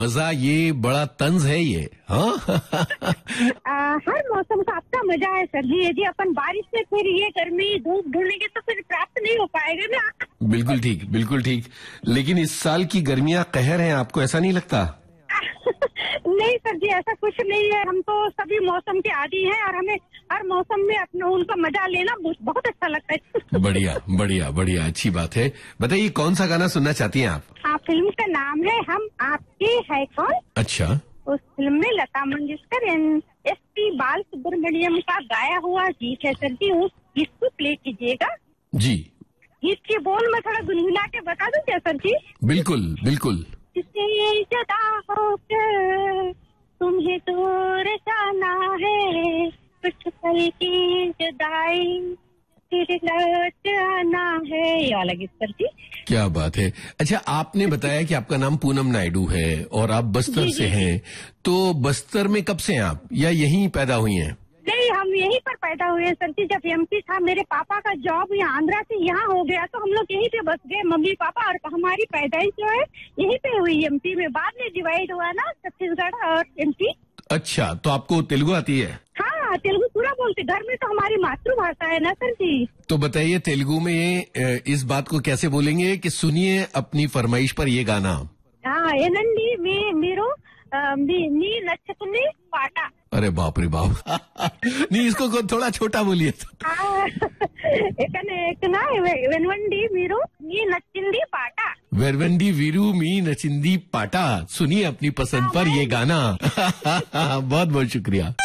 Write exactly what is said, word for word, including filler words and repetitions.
मजा ये बड़ा तंज है ये। हाँ आ, हर मौसम का अपना मजा है सर जी। यदि अपन बारिश में फिर ये गर्मी धूप ढूंढेंगे तो फिर प्राप्त नहीं हो पाएगा ना। बिल्कुल ठीक, बिल्कुल ठीक। लेकिन इस साल की गर्मियाँ कहर हैं, आपको ऐसा नहीं लगता? नहीं सर जी, ऐसा कुछ नहीं है। हम तो सभी मौसम के आदी हैं और हमें हर मौसम में अपने उनका मजा लेना बहुत अच्छा लगता है। बढ़िया बढ़िया बढ़िया, अच्छी बात है। बताइए कौन सा गाना सुनना चाहती हैं आप? हाँ, फिल्म का नाम है हम आपके है कौन। अच्छा। उस फिल्म में Lata Mangeshkar and S P बाल सुब्रमण्यम का गाया हुआ गीत है सर जी। उस गीत को प्ले कीजिएगा। जी। गीत के बोल में थोड़ा गुनगुना के बता दूं क्या सर जी? बिल्कुल बिल्कुल। किसी जदा होकर तुम्हें दूर जाना है, कुछ पल की जुदाई फिर लौट आना है। ये वाला गीत सर जी। क्या बात है। अच्छा, आपने बताया कि आपका नाम पूनम नायडू है और आप बस्तर जी, से जी, हैं, तो बस्तर में कब से हैं आप, या यहीं पैदा हुई हैं? नहीं, हम यहीं पर पैदा हुए हैं सर जी। जब एमपी था, मेरे पापा का जॉब यहाँ आंध्रा से यहाँ हो गया तो हम लोग यहीं पे बस गए, मम्मी पापा। और हमारी पैदाइश जो है यहीं पे हुई एमपी में। बाद में डिवाइड हुआ ना छत्तीसगढ़ और एमपी। अच्छा, तो आपको तेलुगु आती है? हाँ, तेलुगु पूरा बोलते। घर में तो हमारी मातृभाषा है ना सर जी। तो बताइए तेलुगु में इस बात को कैसे बोलेंगे कि सुनिए अपनी फरमाइश पर ये गाना। हाँ, एनंडी में मेरो मी, मी नचतुनी पाटा। अरे बाप रे बाप। नहीं, इसको को थोड़ा छोटा बोलिए। हाँ, एक एक ना वेनवंडी मीरू मी नचिंदी पाटा। वेरवंडी वीरू मी नचिंदी पाटा। सुनिए अपनी पसंद पर ये गाना। बहुत बहुत शुक्रिया।